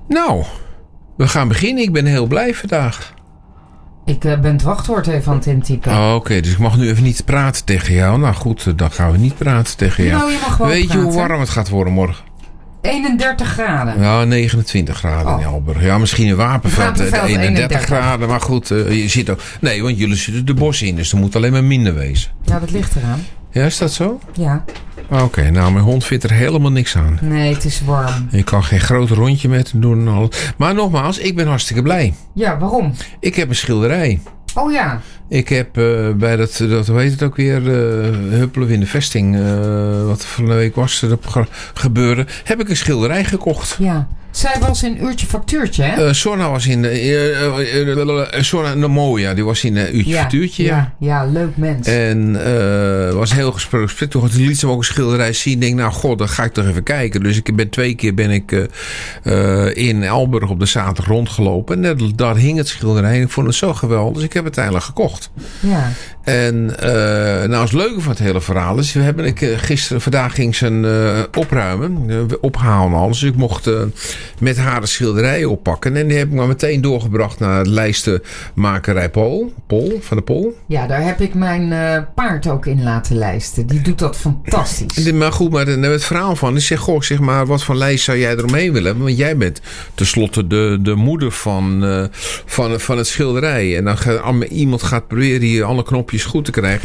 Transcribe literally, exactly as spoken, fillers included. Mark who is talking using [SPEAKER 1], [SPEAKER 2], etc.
[SPEAKER 1] Nou, we gaan beginnen. Ik ben heel blij vandaag.
[SPEAKER 2] Ik uh, ben het wachtwoord even aan het intypen.
[SPEAKER 1] Oh, Oké, okay. Dus ik mag nu even niet praten tegen jou. Nou goed, dan gaan we niet praten tegen jou.
[SPEAKER 2] Nou, je mag gewoon
[SPEAKER 1] Weet
[SPEAKER 2] praten.
[SPEAKER 1] je hoe warm het gaat worden morgen?
[SPEAKER 2] eenendertig graden.
[SPEAKER 1] Ja, negenentwintig graden
[SPEAKER 2] oh.
[SPEAKER 1] in Elburg. Ja, misschien in Wapenveld,
[SPEAKER 2] Wapenveld
[SPEAKER 1] eenendertig,
[SPEAKER 2] eenendertig
[SPEAKER 1] graden. Maar goed, uh, je zit ook... Nee, want jullie zitten de bos in, dus er moet alleen maar minder wezen.
[SPEAKER 2] Ja, dat ligt eraan.
[SPEAKER 1] Ja, is dat zo?
[SPEAKER 2] Ja.
[SPEAKER 1] Oké, okay, nou, mijn hond vindt er helemaal niks aan.
[SPEAKER 2] Nee, het is warm.
[SPEAKER 1] Je kan geen groot rondje met hem doen en alles. Maar nogmaals, ik ben hartstikke blij.
[SPEAKER 2] Ja, waarom?
[SPEAKER 1] Ik heb een schilderij.
[SPEAKER 2] Oh ja.
[SPEAKER 1] Ik heb uh, bij dat, dat, hoe heet het ook weer, uh, Huppelen in de Vesting, uh, wat van de week was, dat ge- gebeurde, heb ik een schilderij gekocht.
[SPEAKER 2] Ja. Zij was in Uurtje Factuurtje, hè?
[SPEAKER 1] Uh, Sonna was in, uh, uh, uh, uh, Sonna Namoya, die was in uh, Uurtje
[SPEAKER 2] ja,
[SPEAKER 1] Factuurtje.
[SPEAKER 2] Ja, ja, leuk mens.
[SPEAKER 1] En uh, was heel gesproken. Toen liet ze me ook een schilderij zien. Ik denk, nou god, dan ga ik toch even kijken. Dus ik ben twee keer ben ik uh, uh, in Elburg op de zaterdag rondgelopen. En net, daar hing het schilderij. En ik vond het zo geweldig. Dus ik heb het uiteindelijk gekocht.
[SPEAKER 2] Ja.
[SPEAKER 1] En uh, nou, het leuke van het hele verhaal is, we hebben ik uh, gisteren, vandaag ging ze uh, opruimen, uh, ophalen alles. Dus ik mocht uh, met haar de schilderijen oppakken. En die heb ik maar meteen doorgebracht naar de lijstenmakerij Pol, Pol van de Pol.
[SPEAKER 2] Ja, daar heb ik mijn uh, paard ook in laten lijsten. Die doet dat fantastisch.
[SPEAKER 1] En, maar goed, maar het verhaal van, ik zeg, goh, zeg maar, wat voor lijst zou jij eromheen willen hebben? Want jij bent tenslotte de, de moeder van, uh, van, van het schilderij. En dan gaat, iemand gaat proberen hier alle knopjes goed te krijgen.